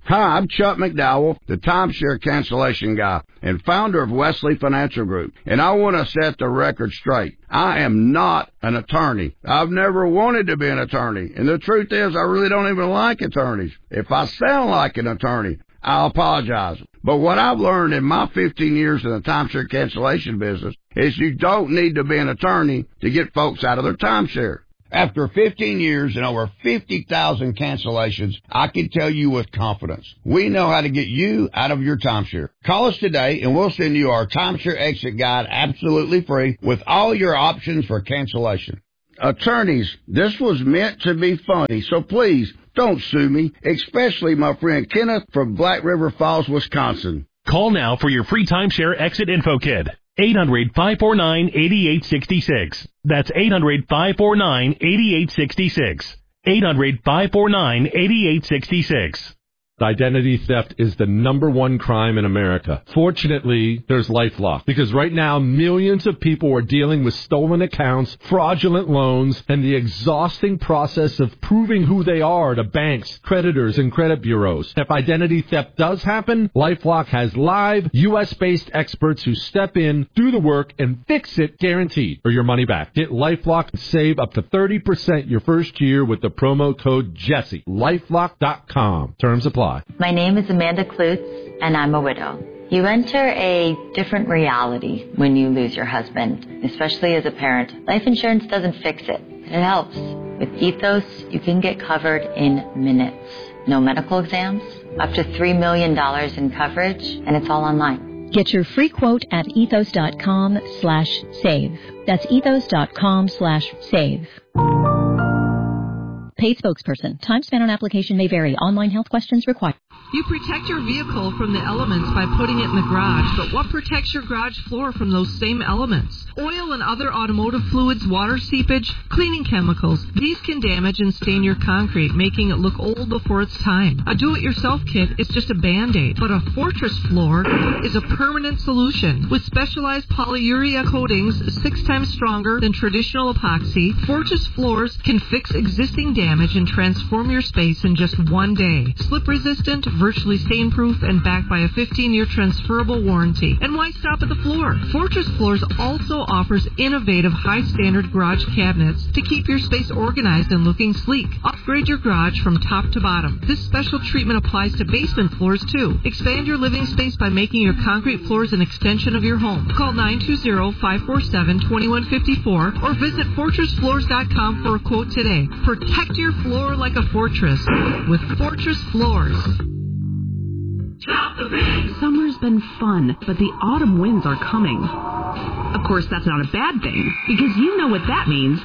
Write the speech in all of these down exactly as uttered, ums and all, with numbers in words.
Hi, I'm Chuck McDowell, the timeshare cancellation guy and founder of Wesley Financial Group, and I want to set the record straight. I am not an attorney. I've never wanted to be an attorney, and the truth is I really don't even like attorneys. If I sound like an attorney, I'll apologize. But what I've learned in my fifteen years in the timeshare cancellation business is you don't need to be an attorney to get folks out of their timeshare. After fifteen years and over fifty thousand cancellations, I can tell you with confidence, we know how to get you out of your timeshare. Call us today and we'll send you our timeshare exit guide absolutely free with all your options for cancellation. Attorneys, this was meant to be funny, so please don't sue me, especially my friend Kenneth from Black River Falls, Wisconsin. Call now for your free timeshare exit info kit. eight hundred, five four nine, eight eight six six. That's eight hundred, five four nine, eight eight six six. eight hundred, five four nine, eight eight six six. Identity theft is the number one crime in America. Fortunately, there's LifeLock, because right now millions of people are dealing with stolen accounts, fraudulent loans, and the exhausting process of proving who they are to banks, creditors, and credit bureaus. If identity theft does happen, LifeLock has live, U S-based experts who step in, do the work, and fix it guaranteed or your money back. Get LifeLock and save up to thirty percent your first year with the promo code Jesse. LifeLock dot com. Terms apply. My name is Amanda Klutz, and I'm a widow. You enter a different reality when you lose your husband, especially as a parent. Life insurance doesn't fix it, but it helps. With Ethos, you can get covered in minutes. No medical exams, up to three million dollars in coverage, and it's all online. Get your free quote at ethos.com slash save. That's ethos.com slash save. Paid spokesperson. Time spent on application may vary. Online health questions required. You protect your vehicle from the elements by putting it in the garage, but what protects your garage floor from those same elements? Oil and other automotive fluids, water seepage, cleaning chemicals. These can damage and stain your concrete, making it look old before its time. A do-it-yourself kit is just a Band-Aid, but a Fortress floor is a permanent solution. With specialized polyurea coatings six times stronger than traditional epoxy, Fortress floors can fix existing damage and transform your space in just one day. Slip-resistant, virtually stain-proof, and backed by a fifteen-year transferable warranty. And why stop at the floor? Fortress Floors also offers innovative high-standard garage cabinets to keep your space organized and looking sleek. Upgrade your garage from top to bottom. This special treatment applies to basement floors, too. Expand your living space by making your concrete floors an extension of your home. Call nine two zero, five four seven, two one five four or visit fortress floors dot com for a quote today. Protect your floor like a fortress with Fortress Floors. Summer's been fun, but the autumn winds are coming. Of course, that's not a bad thing, because you know what that means.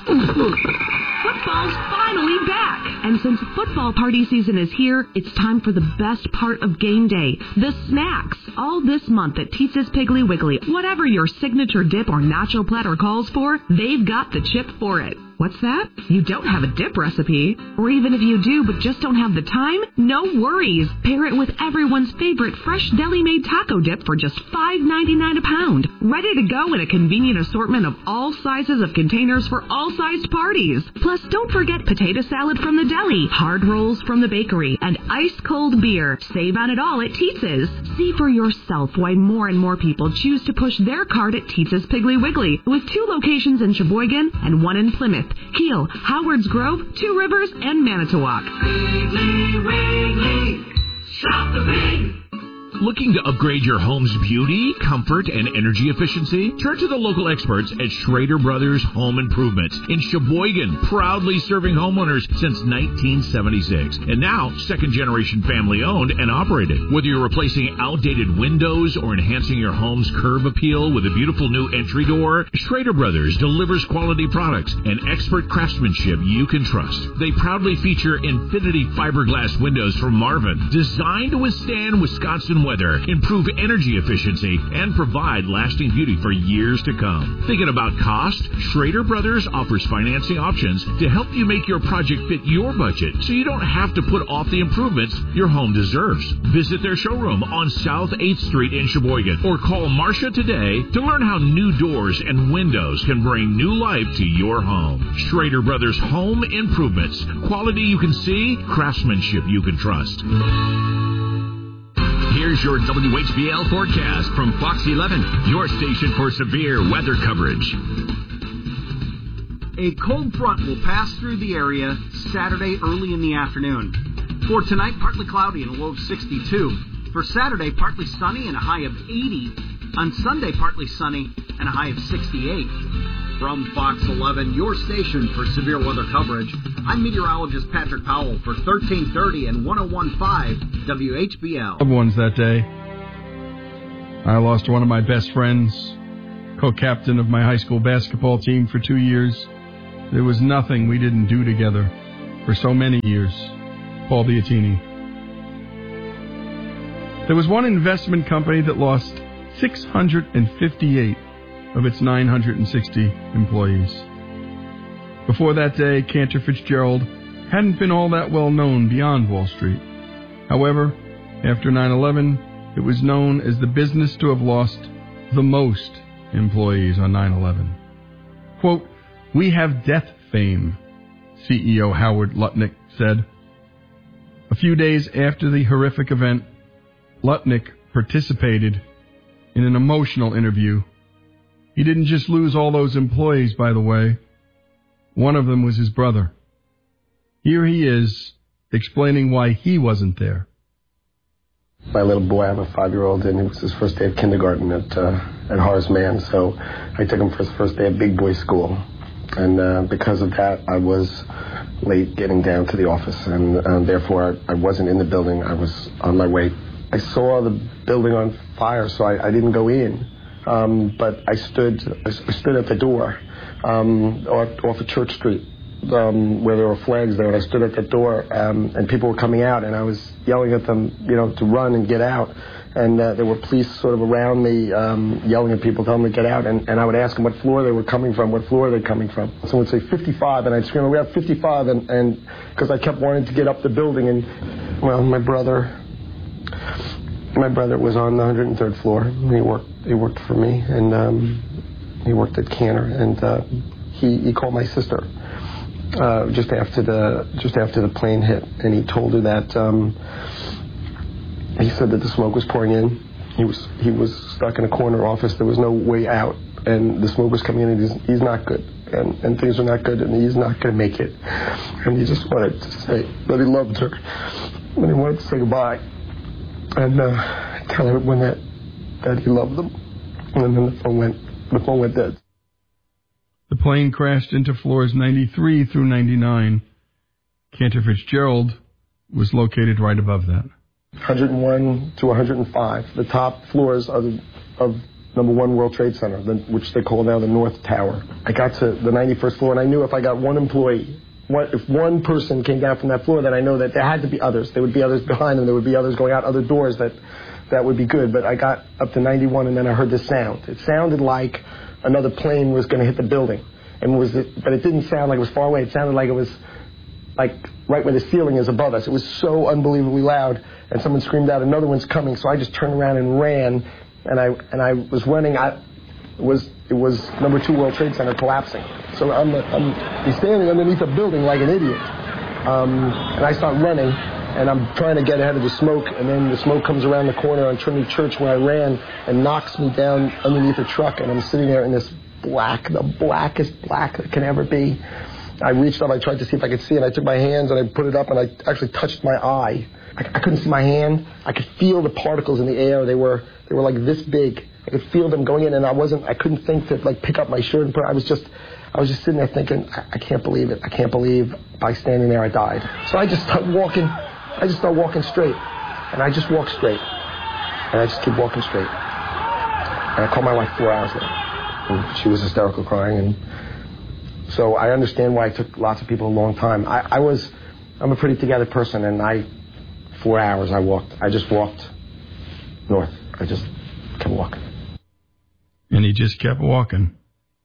Football's finally back! And since football party season is here, it's time for the best part of game day, the snacks. All this month at Teetza's Piggly Wiggly, whatever your signature dip or nacho platter calls for, they've got the chip for it. What's that? You don't have a dip recipe? Or even if you do but just don't have the time? No worries. Pair it with everyone's favorite fresh deli-made taco dip for just five ninety-nine a pound. Ready to go in a convenient assortment of all sizes of containers for all sized parties. Plus, don't forget potato salad from the deli, hard rolls from the bakery, and ice-cold beer. Save on it all at Teetza's. See for yourself why more and more people choose to push their cart at Teetza's Piggly Wiggly, with two locations in Sheboygan and one in Plymouth, Kiel, Howards Grove, Two Rivers, and Manitowoc. Wiggly, Wiggly, shop the big. Looking to upgrade your home's beauty, comfort, and energy efficiency? Turn to the local experts at Schrader Brothers Home Improvement in Sheboygan, proudly serving homeowners since nineteen seventy-six. And now, second-generation family-owned and operated. Whether you're replacing outdated windows or enhancing your home's curb appeal with a beautiful new entry door, Schrader Brothers delivers quality products and expert craftsmanship you can trust. They proudly feature Infinity fiberglass windows from Marvin, designed to withstand Wisconsin weather, improve energy efficiency, and provide lasting beauty for years to come. Thinking about cost? Schrader Brothers offers financing options to help you make your project fit your budget so you don't have to put off the improvements your home deserves. Visit their showroom on South eighth Street in Sheboygan or call Marcia today to learn how new doors and windows can bring new life to your home. Schrader Brothers Home Improvements. Quality you can see, craftsmanship you can trust. Here's your W H B L forecast from Fox eleven, your station for severe weather coverage. A cold front will pass through the area Saturday early in the afternoon. For tonight, partly cloudy and a low of sixty-two. For Saturday, partly sunny and a high of eighty. On Sunday, partly sunny and a high of sixty-eight. From Fox eleven, your station for severe weather coverage, I'm meteorologist Patrick Powell for thirteen thirty and one oh one point five W H B L. Loved ones that day. I lost one of my best friends, co-captain of my high school basketball team for two years. There was nothing we didn't do together for so many years. Paul Biatini. There was one investment company that lost six hundred fifty-eight of its nine hundred sixty employees. Before that day, Cantor Fitzgerald hadn't been all that well known beyond Wall Street. However, after nine eleven, it was known as the business to have lost the most employees on nine eleven. Quote, "We have death fame," C E O Howard Lutnick said. A few days after the horrific event, Lutnick participated in an emotional interview. He didn't just lose all those employees, by the way. One of them was his brother. Here he is, explaining why he wasn't there. My little boy, I have a five-year-old, and it was his first day of kindergarten at uh, at Horace Mann, so I took him for his first day of big boy school. And uh, because of that, I was late getting down to the office, and uh, therefore I, I wasn't in the building. I was on my way. I saw the building on fire, so I, I didn't go in. Um, but I stood I stood at the door um, off, off of Church Street, um, where there were flags there, and I stood at the door, um, and people were coming out, and I was yelling at them, you know, to run and get out. And uh, there were police sort of around me, um, yelling at people, telling them to get out. And, and I would ask them what floor they were coming from, what floor they were coming from. Someone would say fifty-five, and I'd scream, "We have fifty-five," and and because I kept wanting to get up the building. And well, my brother. My brother was on the one hundred third floor. He worked. He worked for me, and um, he worked at Cantor. And uh, he he called my sister uh, just after the just after the plane hit, and he told her that um, he said that the smoke was pouring in. He was he was stuck in a corner office. There was no way out, and the smoke was coming in. And he's he's not good, and and things are not good, and he's not going to make it. And he just wanted to say that he loved her, and he wanted to say goodbye. And uh, tell everyone that that he loved them, and then the phone went the phone went dead. The plane crashed into floors ninety-three through ninety-nine. Cantor Fitzgerald was located right above that. one hundred one to one hundred five, the top floors of of number one World Trade Center, the, which they call now the North Tower. I got to the ninety-first floor, and I knew if I got one employee. What, if one person came down from that floor, then I know that there had to be others. There would be others behind them. There would be others going out other doors that that would be good. But I got up to ninety-one, and then I heard this sound. It sounded like another plane was going to hit the building, and was it, but it didn't sound like it was far away. It sounded like it was like right where the ceiling is above us. It was so unbelievably loud, and someone screamed out, "Another one's coming!" So I just turned around and ran, and I and I was running. I was. It was number two World Trade Center collapsing. So I'm, I'm standing underneath a building like an idiot. Um, and I start running, and I'm trying to get ahead of the smoke, and then the smoke comes around the corner on Trinity Church where I ran and knocks me down underneath a truck, and I'm sitting there in this black, the blackest black that can ever be. I reached up, I tried to see if I could see it. I took my hands and I put it up, and I actually touched my eye. I, I couldn't see my hand. I could feel the particles in the air. They were they were like this big. I could feel them going in, and I wasn't. I couldn't think to like pick up my shirt and put. I was just, I was just sitting there thinking, I, I can't believe it. I can't believe by standing there I died. So I just started walking. I just started walking straight, and I just walked straight, and I just keep walking straight. And I called my wife four hours later, and she was hysterical crying, and so I understand why it took lots of people a long time. I, I was, I'm a pretty together person, and I, four hours I walked. I just walked north. I just kept walking. And he just kept walking.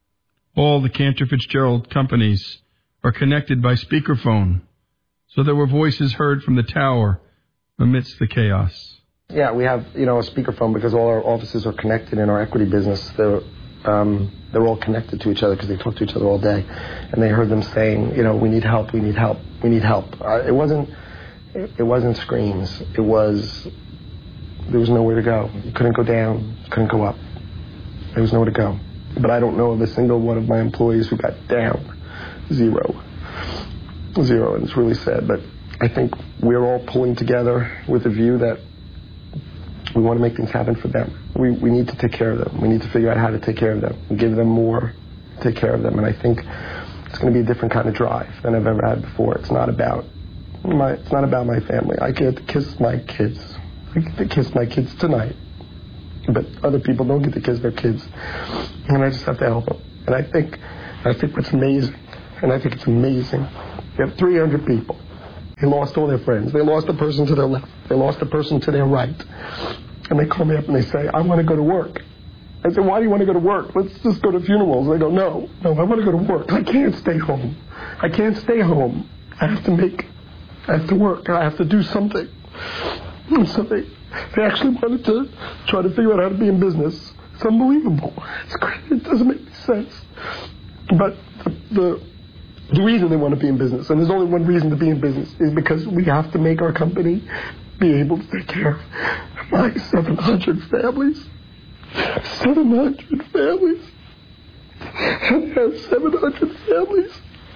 All the Cantor Fitzgerald companies are connected by speakerphone, so there were voices heard from the tower amidst the chaos. Yeah, we have, you know, a speakerphone because all our offices are connected in our equity business. They're, um, they're all connected to each other because they talk to each other all day. And they heard them saying, you know, we need help, we need help, we need help. Uh, it wasn't, it, it wasn't screams. It was there was nowhere to go. You couldn't go down, you couldn't go up. There was nowhere to go. But I don't know of a single one of my employees who got down. Zero. Zero, and it's really sad. But I think we're all pulling together with a view that we want to make things happen for them. We we need to take care of them. We need to figure out how to take care of them. Give them more, take care of them. And I think it's going to be a different kind of drive than I've ever had before. It's not about my it's not about my family. I get to kiss my kids. I get to kiss my kids tonight. But other people don't get to kiss their kids. And I just have to help them. And I think I think what's amazing, and I think it's amazing, you have three hundred people. They lost all their friends. They lost the person to their left. They lost the person to their right. And they call me up and they say, I want to go to work. I said, why do you want to go to work? Let's just go to funerals. They go, no, no, I want to go to work. I can't stay home. I can't stay home. I have to make, I have to work. I have to do something. And so they, they actually wanted to try to figure out how to be in business. It's unbelievable. It's crazy. It doesn't make any sense. But the, the The reason they want to be in business, and there's only one reason to be in business, is because we have to make our company be able to take care of my seven hundred families. seven hundred families. And have seven hundred families.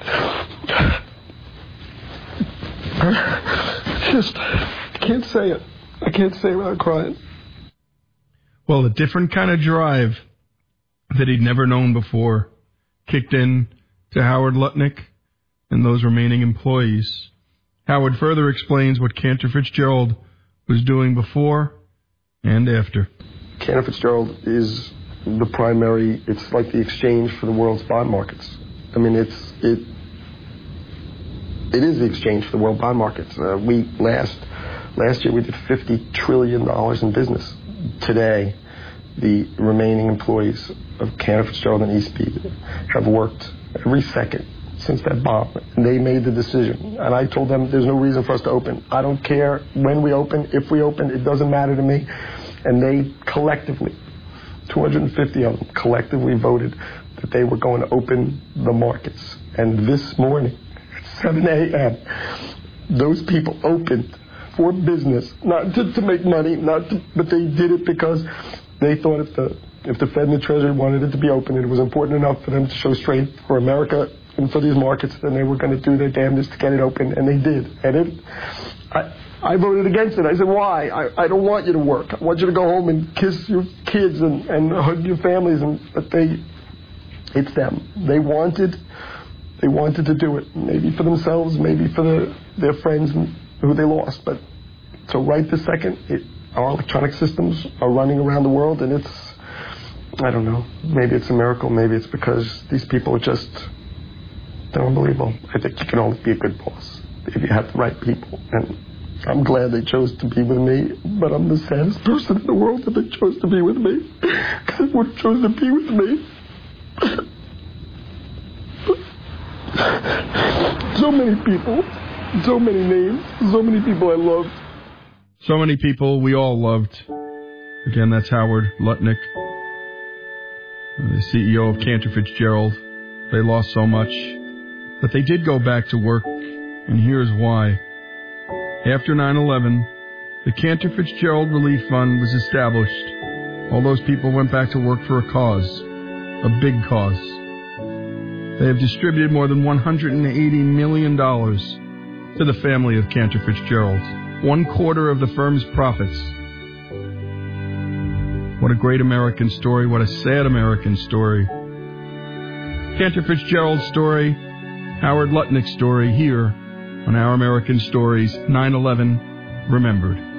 Just, I can't say it. I can't say it without crying. Well, a different kind of drive that he'd never known before kicked in to Howard Lutnick and those remaining employees. Howard further explains what Cantor Fitzgerald was doing before and after. Cantor Fitzgerald is the primary, it's like the exchange for the world's bond markets. I mean, it's it it is the exchange for the world bond markets. Uh, we last last year we did fifty trillion dollars in business. Today, the remaining employees of Cantor Fitzgerald and Eastby have worked every second since that bomb. And they made the decision. And I told them there's no reason for us to open. I don't care when we open, if we open, it doesn't matter to me. And they collectively, two hundred fifty of them, collectively voted that they were going to open the markets. And this morning, at seven a.m., those people opened for business, not to, to make money, not to, but they did it because they thought if the if the Fed and the Treasury wanted it to be open, it was important enough for them to show strength for America and for these markets, then they were going to do their damnedest to get it open, and they did. And it, I, I voted against it. I said, why? I, I don't want you to work. I want you to go home and kiss your kids and, and hug your families. And but they, it's them. They wanted, they wanted to do it. Maybe for themselves, maybe for the, their friends who they lost. But so right this second, it, our electronic systems are running around the world, and it's, I don't know. Maybe it's a miracle. Maybe it's because these people are just, they're unbelievable. I think you can only be a good boss if you have the right people. And I'm glad they chose to be with me, but I'm the saddest person in the world that they chose to be with me. Because they would have chosen to be with me. So many people, so many names, so many people I loved. So many people we all loved. Again, that's Howard Lutnick, the C E O of Cantor Fitzgerald. They lost so much, but they did go back to work, and here's why. After nine eleven, the Cantor Fitzgerald Relief Fund was established. All those people went back to work for a cause, a big cause. They have distributed more than one hundred eighty million dollars to the family of Cantor Fitzgerald, one quarter of the firm's profits. What a great American story, what a sad American story. Cantor Fitzgerald's story, Howard Lutnick's story here on Our American Stories nine eleven Remembered.